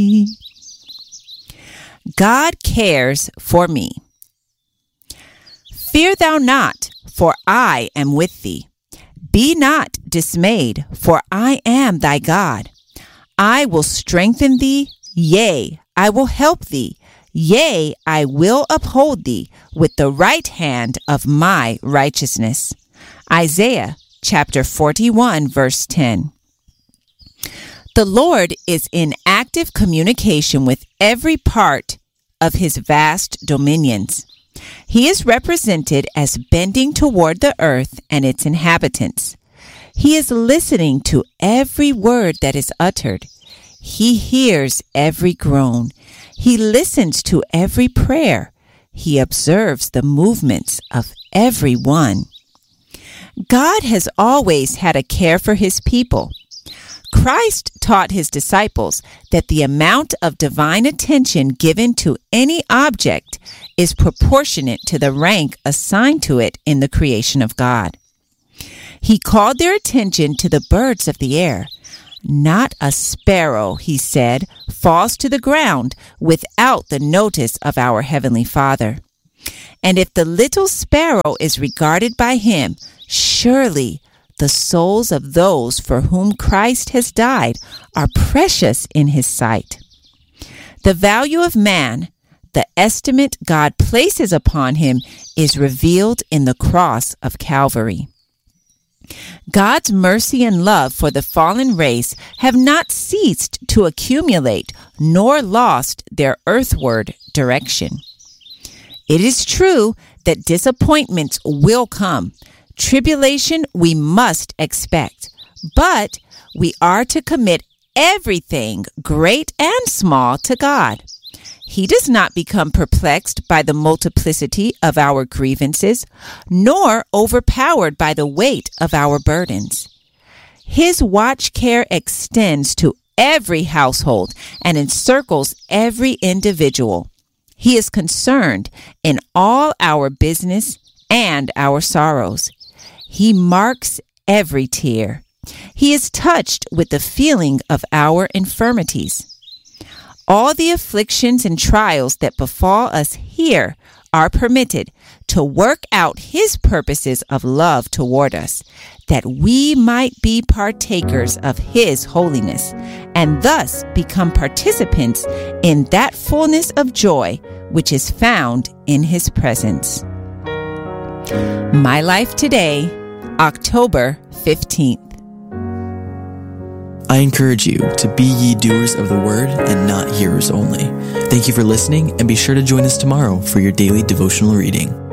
God cares for me. Fear thou not, for I am with thee. Be not dismayed, for I am thy God. I will strengthen thee, yea, I will help thee. Yea, I will uphold thee with the right hand of my righteousness. Isaiah chapter 41, verse 10. The Lord is in active communication with every part of his vast dominions. He is represented as bending toward the earth and its inhabitants. He is listening to every word that is uttered. He hears every groan. He listens to every prayer. He observes the movements of every one. God has always had a care for his people. Christ taught his disciples that the amount of divine attention given to any object is proportionate to the rank assigned to it in the creation of God. He called their attention to the birds of the air. Not a sparrow, he said, falls to the ground without the notice of our Heavenly Father. And if the little sparrow is regarded by him, surely the souls of those for whom Christ has died are precious in his sight. The value of man, the estimate God places upon him, is revealed in the cross of Calvary. God's mercy and love for the fallen race have not ceased to accumulate nor lost their earthward direction. It is true that disappointments will come. Tribulation we must expect, but we are to commit everything, great and small, to God. He does not become perplexed by the multiplicity of our grievances, nor overpowered by the weight of our burdens. His watch care extends to every household and encircles every individual. He is concerned in all our business and our sorrows. He marks every tear. He is touched with the feeling of our infirmities. All the afflictions and trials that befall us here are permitted to work out his purposes of love toward us, that we might be partakers of his holiness, and thus become participants in that fullness of joy which is found in his presence. My Life Today, October 15th. I encourage you to be ye doers of the word and not hearers only. Thank you for listening, and be sure to join us tomorrow for your daily devotional reading.